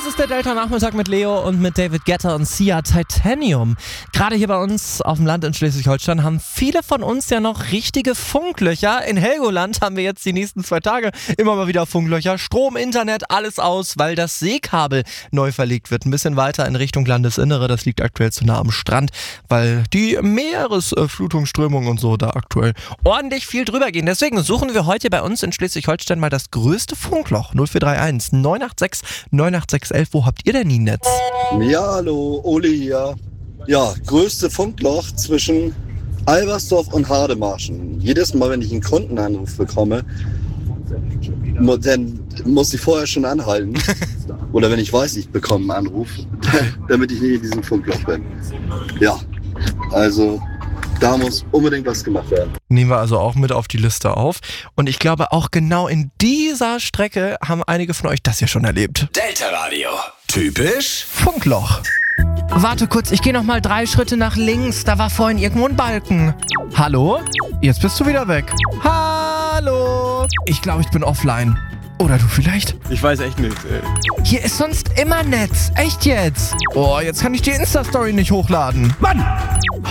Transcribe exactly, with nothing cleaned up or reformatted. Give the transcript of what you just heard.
Das ist der Delta-Nachmittag mit Leo und mit David Guetta und Sia Titanium. Gerade hier bei uns auf dem Land in Schleswig-Holstein haben viele von uns ja noch richtige Funklöcher. In Helgoland haben wir jetzt die nächsten zwei Tage immer mal wieder Funklöcher. Strom, Internet, alles aus, weil das Seekabel neu verlegt wird. Ein bisschen weiter in Richtung Landesinnere. Das liegt aktuell zu nah am Strand, weil die Meeresflutungsströmungen und so da aktuell ordentlich viel drüber gehen. Deswegen suchen wir heute bei uns in Schleswig-Holstein mal das größte Funkloch. null vier drei eins neun acht sechs neun acht sechs eins. Wo habt ihr denn nie Netz? Ja, hallo, Uli hier. Ja, größte Funkloch zwischen Albersdorf und Hademarschen. Jedes Mal, wenn ich einen Kundenanruf bekomme, mu- dann muss ich vorher schon anhalten. Oder wenn ich weiß, ich bekomme einen Anruf, damit ich nicht in diesem Funkloch bin. Ja, also da muss unbedingt was gemacht werden. Nehmen wir also auch mit auf die Liste auf. Und ich glaube, auch genau in dieser Strecke haben einige von euch das ja schon erlebt. Delta Radio. Typisch Funkloch. Warte kurz, ich gehe noch mal drei Schritte nach links. Da war vorhin irgendwo ein Balken. Hallo? Jetzt bist du wieder weg. Hallo? Ich glaube, ich bin offline. Oder du vielleicht? Ich weiß echt nicht, ey. Hier ist sonst immer Netz. Echt jetzt? Oh, jetzt kann ich die Insta-Story nicht hochladen. Mann!